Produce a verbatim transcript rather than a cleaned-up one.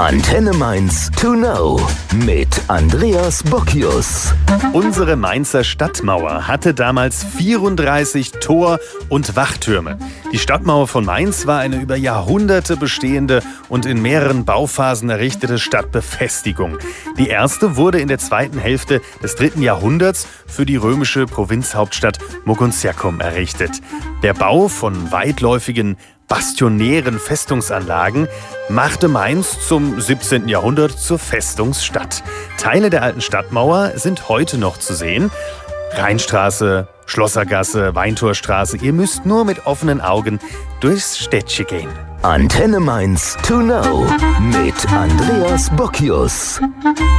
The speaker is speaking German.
Antenne Mainz to know mit Andreas Bockius. Unsere Mainzer Stadtmauer hatte damals vierunddreißig Tor- und Wachtürme. Die Stadtmauer von Mainz war eine über Jahrhunderte bestehende und in mehreren Bauphasen errichtete Stadtbefestigung. Die erste wurde in der zweiten Hälfte des dritten Jahrhunderts für die römische Provinzhauptstadt Mogontiacum errichtet. Der Bau von weitläufigen bastionären Festungsanlagen machte Mainz zum siebzehnten Jahrhundert zur Festungsstadt. Teile der alten Stadtmauer sind heute noch zu sehen. Rheinstraße, Schlossergasse, Weintorstraße. Ihr müsst nur mit offenen Augen durchs Städtchen gehen. Antenne Mainz to know mit Andreas Bockius.